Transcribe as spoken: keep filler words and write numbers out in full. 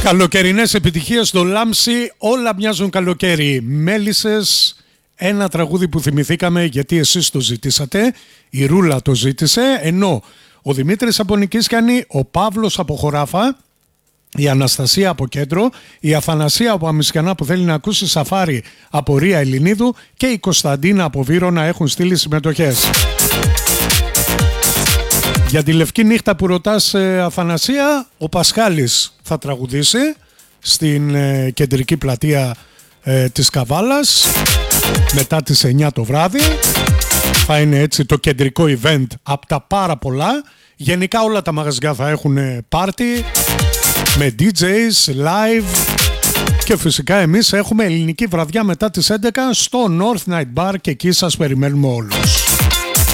Καλοκαιρινές επιτυχίες στο Λάμψη, όλα μοιάζουν καλοκαίρι. Μέλισσες, ένα τραγούδι που θυμηθήκαμε γιατί εσείς το ζητήσατε, η Ρούλα το ζήτησε, ενώ ο Δημήτρης από Νικήσκιανη, ο Παύλος από Χωράφα, η Αναστασία από Κέντρο, η Αθανασία από Αμισιανά που θέλει να ακούσει Σαφάρι από Ρία Ελληνίδου και η Κωνσταντίνα από Βύρωνα έχουν στείλει συμμετοχές. Για τη λευκή νύχτα που ρωτάς, ε, Αθανασία, ο Πασχάλης θα τραγουδήσει στην ε, κεντρική πλατεία ε, της Καβάλας μετά τις εννιά το βράδυ. Θα είναι έτσι το κεντρικό event από τα πάρα πολλά. Γενικά όλα τα μαγαζιά θα έχουν πάρτι με ντι τζέις, live και φυσικά εμείς έχουμε ελληνική βραδιά μετά τις έντεκα στο North Night Bar και εκεί σας περιμένουμε όλους.